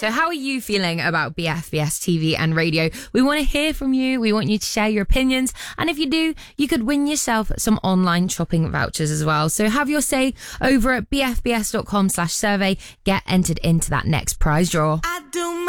So how are you feeling about BFBS TV and radio? We want to hear from you. We want you to share your opinions. And if you do, you could win yourself some online shopping vouchers as well. So have your say over at bfbs.com/survey. Get entered into that next prize draw.